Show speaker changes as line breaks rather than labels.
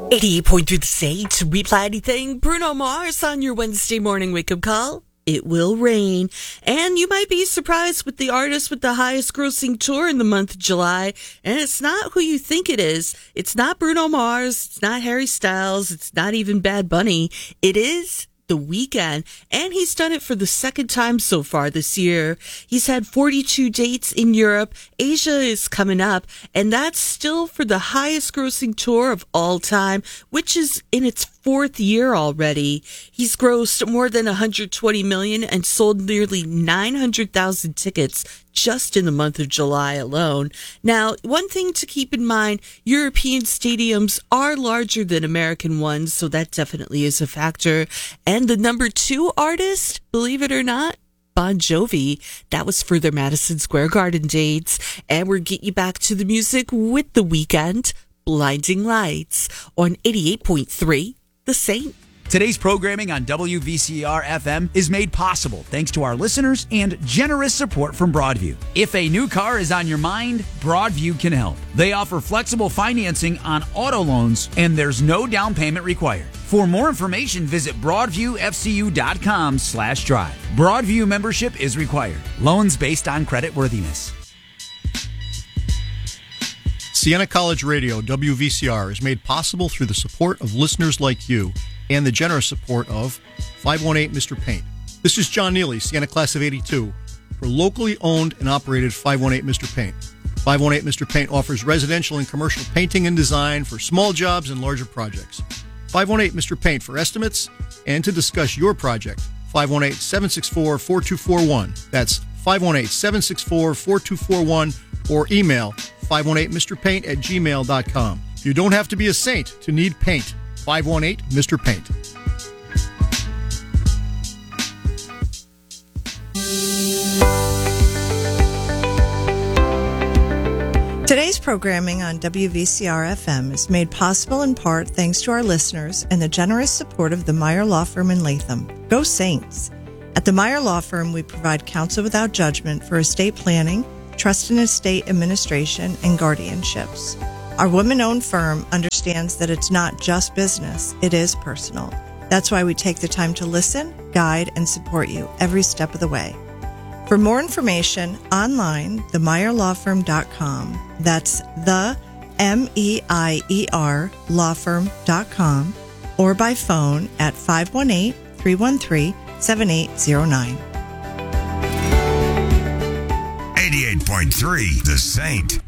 88.3 The Saint. Reply anything. Bruno Mars on your Wednesday morning wake-up call. It will rain. And you might be surprised with the artist with the highest grossing tour in the month of July. And it's not who you think it is. It's not Bruno Mars. It's not Harry Styles. It's not even Bad Bunny. It is The Weeknd, and he's done it for the second time so far this year. He's had 42 dates in Europe. Asia is coming up, and that's still for the highest grossing tour of all time, which is in its fourth year already. He's grossed more than 120 million and sold nearly 900,000 tickets just in the month of July alone. Now, one thing to keep in mind, European stadiums are larger than American ones, so that definitely is a factor. And the number 2 artist, believe it or not, Bon Jovi, that was for their Madison Square Garden dates. And we're getting you back to the music with The Weeknd, Blinding Lights, on 88.3 The Saint.
Today's programming on WVCR FM is made possible thanks to our listeners and generous support from Broadview. If a new car is on your mind, Broadview can help. They offer flexible financing on auto loans, and there's no down payment required. For more information, visit broadviewfcu.com/drive. Broadview membership is required. Loans based on creditworthiness.
Siena College Radio, WVCR, is made possible through the support of listeners like you and the generous support of 518 Mr. Paint. This is John Neely, Siena Class of 82, for locally owned and operated 518 Mr. Paint. 518 Mr. Paint offers residential and commercial painting and design for small jobs and larger projects. 518 Mr. Paint for estimates and to discuss your project. 518-764-4241. That's 518-764-4241 or email 518mrpaint@gmail.com. You don't have to be a saint to need paint. 518 Mr. Paint.
Today's programming on WVCR FM is made possible in part thanks to our listeners and the generous support of the Meyer Law Firm in Latham. Go Saints! At the Meyer Law Firm, we provide counsel without judgment for estate planning, trust and estate administration, and guardianships. Our women-owned firm understands that it's not just business, it is personal. That's why we take the time to listen, guide, and support you every step of the way. For more information, online, themeyerlawfirm.com. That's the MEIER lawfirm.com, or by phone at 518-313-7809.
88.3 The Saint.